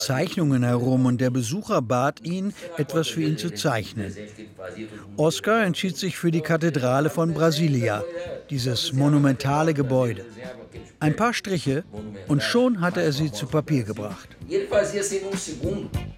Zeichnungen herum und der Besucher bat ihn, etwas für ihn zu zeichnen. Oscar entschied sich für die Kathedrale von Brasilia, dieses monumentale Gebäude. Ein paar Striche und schon hatte er sie zu Papier gebracht. E ele fazia assim num segundo.